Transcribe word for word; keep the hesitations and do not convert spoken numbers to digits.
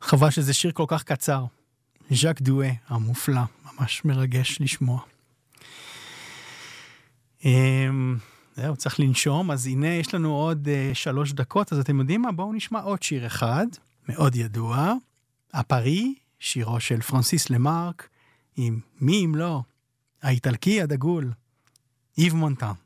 חבל שזה שיר כל כך קצר. ז'אק דואה, המופלא, ממש מרגש לשמוע. זהו, צריך לנשום, אז הנה יש לנו עוד שלוש דקות, אז אתם יודעים מה? בואו נשמע עוד שיר אחד, מאוד ידוע, הפרי, שירו של פרנסיס למרק, עם מי אם לא, האיטלקי הדגול, איב מונטן.